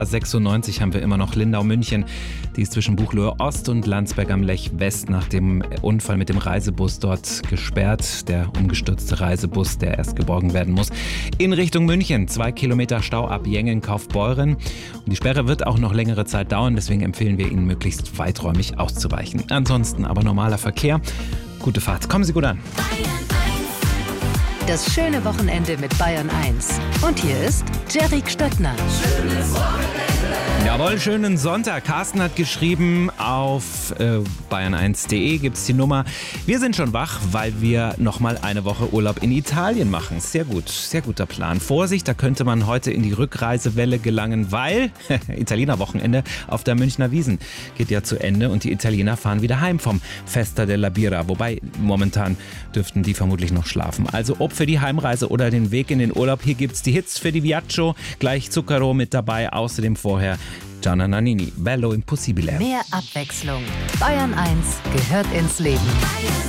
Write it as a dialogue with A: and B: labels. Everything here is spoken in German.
A: 96 haben wir immer noch Lindau-München. Die ist zwischen Buchloe Ost und Landsberg am Lech West nach dem Unfall mit dem Reisebus dort gesperrt. Der umgestürzte Reisebus, der erst geborgen werden muss. In Richtung München 2 Kilometer Stau ab Jengen-Kaufbeuren. Und die Sperre wird auch noch längere Zeit dauern, deswegen empfehlen wir Ihnen, möglichst weiträumig auszuweichen. Ansonsten aber normaler Verkehr. Gute Fahrt. Kommen Sie gut an.
B: Das schöne Wochenende mit Bayern 1. Und hier ist Jerry Stöckner.
C: Schönes Wochenende.
A: Jawohl, schönen Sonntag. Carsten hat geschrieben, auf bayern1.de gibt es die Nummer. Wir sind schon wach, weil wir nochmal eine Woche Urlaub in Italien machen. Sehr gut, sehr guter Plan. Vorsicht, da könnte man heute in die Rückreisewelle gelangen, weil Italiener Wochenende auf der Münchner Wiesn geht ja zu Ende und die Italiener fahren wieder heim vom Festa della Birra. Wobei, momentan dürften die vermutlich noch schlafen. Also ob für die Heimreise oder den Weg in den Urlaub, hier gibt es die Hits für die Viaggio. Gleich Zucchero mit dabei, außerdem vorher Gianna Nannini, Bello Impossibile.
B: Mehr Abwechslung. Bayern 1 gehört ins Leben.